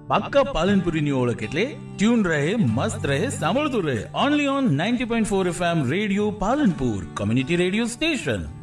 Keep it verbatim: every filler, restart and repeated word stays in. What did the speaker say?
પાક્કા પાલનપુરીની ઓળખ એટલે ટ્યુન રહે, મસ્ત રહે, સાંભળતું રહે. Only on ninety point four FM radio Palanpur, community radio station.